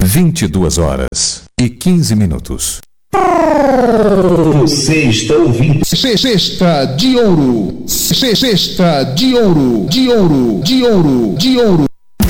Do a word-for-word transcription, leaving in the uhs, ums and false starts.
vinte e duas horas e quinze minutos. Você está ouvindo Cesta de ouro, cesta de ouro, de ouro, de ouro, de ouro.